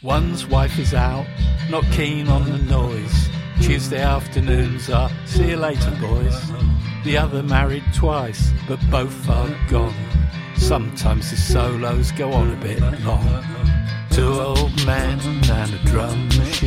One's wife is out, not keen on the noise. Tuesday afternoons are, see you later boys. The other married twice, but both are gone. Sometimes the solos go on a bit long. Two old men and a drum machine.